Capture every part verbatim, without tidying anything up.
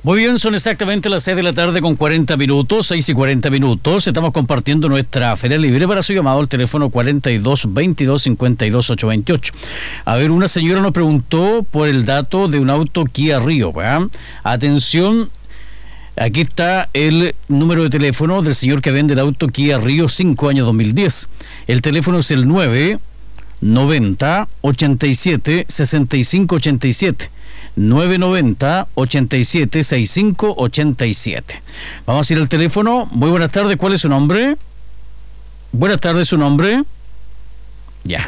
Muy bien, son exactamente las seis de la tarde con cuarenta minutos, seis y cuarenta minutos. Estamos compartiendo nuestra Feria Libre para su llamado al teléfono cuarenta y dos, veintidós, cincuenta y dos, ochocientos veintiocho. A ver, una señora nos preguntó por el dato de un auto Kia Rio, ¿verdad? Atención, aquí está el número de teléfono del señor que vende el auto Kia Rio cinco año dos mil diez. El teléfono es el nueve noventa, ochenta y siete, sesenta y cinco ochenta y siete. nueve noventa, ochenta y siete, sesenta y cinco ochenta y siete. Vamos a ir al teléfono. Muy buenas tardes, ¿cuál es su nombre? Buenas tardes, ¿su nombre? Ya.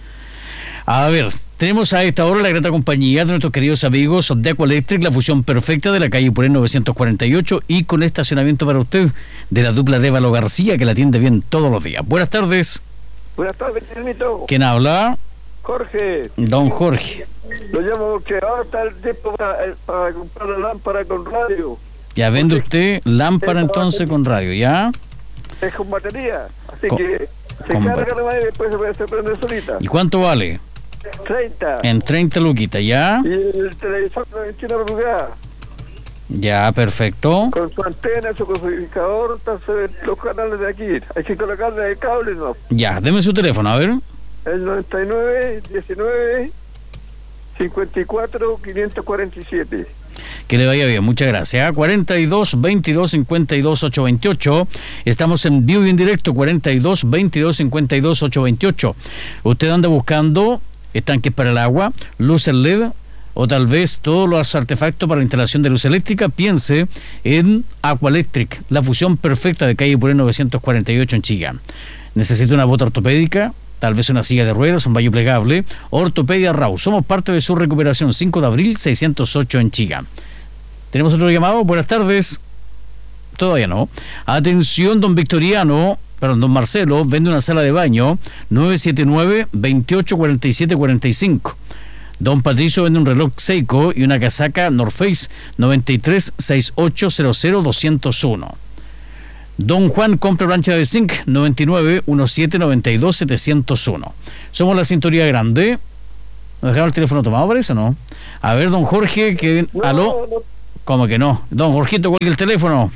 A ver, tenemos a esta hora la grata compañía de nuestros queridos amigos de Aqualectric, la fusión perfecta de la calle Purén novecientos cuarenta y ocho y con estacionamiento para usted de la dupla de Évalo García, que la atiende bien todos los días. Buenas tardes. Buenas tardes, Guillermito. ¿Quién habla? Jorge. Don Jorge. Lo llamo porque ahora está el tiempo para, para comprar la lámpara con radio. Ya vende usted lámpara entonces con radio, ¿ya? Es con batería, así Con- que se con carga bat- nomás y después se puede hacer prender solita. ¿Y cuánto vale? treinta. En treinta luquitas, ¿ya? Y el televisor de veintiuna pulgadas, Ya, perfecto. con su antena, su codificador, entonces los canales de aquí. Hay que colocarle el cable, ¿no? Ya, deme su teléfono, a ver. El noventa y nueve, diecinueve, cincuenta y cuatro, quinientos cuarenta y siete. Que le vaya bien, muchas gracias. cuarenta y dos, veintidós, cincuenta y dos, ochocientos veintiocho. Estamos en vivo y en directo, cuarenta y dos, veintidós, cincuenta y dos, ochocientos veintiocho. Usted anda buscando estanques para el agua, luces L E D o tal vez todos los artefactos para la instalación de luz eléctrica. Piense en Aqualectric, la fusión perfecta de calle Purén novecientos cuarenta y ocho en Chillán. ¿Necesita una bota ortopédica? Tal vez una silla de ruedas, un baño plegable. Ortopedia Rau. Somos parte de su recuperación. cinco de abril, seiscientos ocho en Chillán. ¿Tenemos otro llamado? Buenas tardes. Todavía no. Atención, don Victoriano, perdón, don Marcelo, vende una sala de baño, nueve siete nueve, veintiocho cuarenta y siete cuarenta y cinco. Don Patricio vende un reloj Seiko y una casaca North Face, noventa y tres, sesenta y ocho, cero cero, doscientos uno. Don Juan compra plancha de zinc, noventa y nueve, diecisiete, noventa y dos, setecientos uno. Somos la Cinturía Grande. ¿Nos dejamos el teléfono tomado, parece o no? A ver, don Jorge, que... No, ¿Aló? no, ¿Cómo que no? Don Jorgito, cuelgue el teléfono.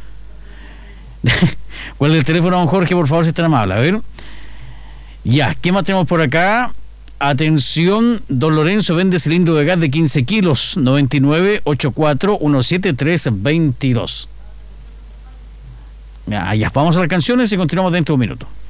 Cuelgue el teléfono, don Jorge, por favor, si es tan amable. A ver. Ya, ¿qué más tenemos por acá? Atención, don Lorenzo vende cilindro de gas de quince kilos, noventa y nueve, ochenta y cuatro, diecisiete, tres, veintidós. Ya, ya, vamos a las canciones y continuamos dentro de un minuto.